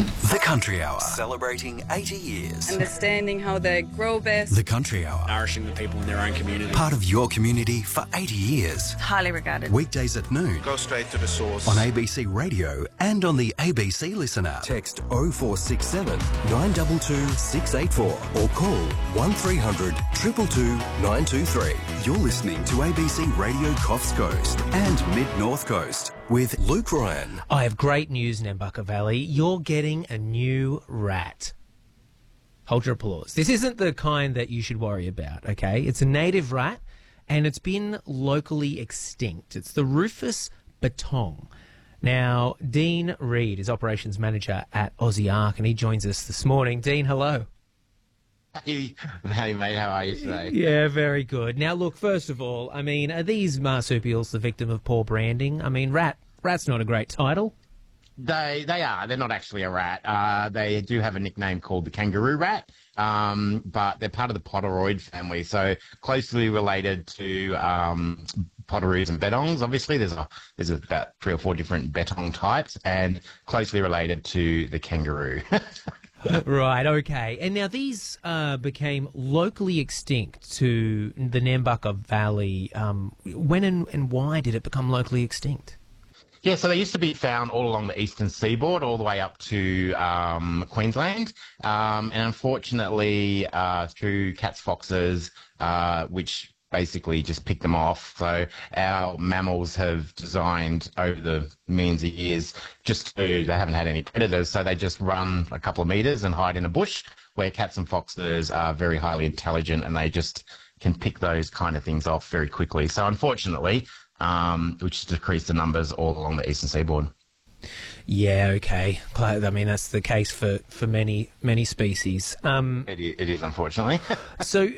The Country Hour, celebrating 80 years. Understanding how they grow best. The Country Hour, nourishing the people in their own community. part of your community for 80 years. Highly regarded. Weekdays at noon. Go straight to the source. On ABC Radio and on the ABC Listen app. Text 0467 922 684 or call 1300 222 923. You're listening to ABC Radio Coffs Coast and Mid-North Coast with Luke Ryan. I have great news, Nambucca Valley. You're getting a new rat. Hold your applause. This isn't the kind that you should worry about, okay? It's a native rat, and it's been locally extinct. It's the Rufus Batong. Now, Dean Reid is operations manager at Aussie Ark, and he joins us this morning. Dean, hello. Hey, mate, how are you today? Yeah, very good. Now, look, first of all, I mean, are these marsupials the victim of poor branding? I mean, rat's not a great title. They are. They're not actually a rat. They do have a nickname called the kangaroo rat, but they're part of the Potoroid family, so closely related to potoroos and betongs. Obviously, there's about 3 or 4 different betong types, and closely related to the kangaroo. Right, okay. And now these became locally extinct to the Nambucca Valley. When and why did it become locally extinct? Yeah, so they used to be found all along the eastern seaboard, all the way up to Queensland. And unfortunately, through cats, foxes, which basically just picked them off. So our mammals have designed over the millions of years they haven't had any predators, so they just run a couple of metres and hide in a bush, where cats and foxes are very highly intelligent and they just can pick those kind of things off very quickly. So unfortunately, which has decreased the numbers all along the eastern seaboard. Yeah, okay. I mean, that's the case for many species. It is, unfortunately. So